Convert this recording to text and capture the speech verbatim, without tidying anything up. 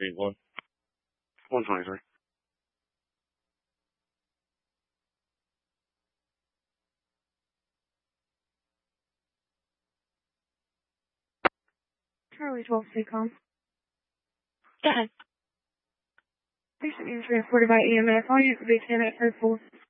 Street one. one twenty-three. Charlie twelve Seacom. Go ahead. Patient being transported by E M S. All units will be ten at Fairfield.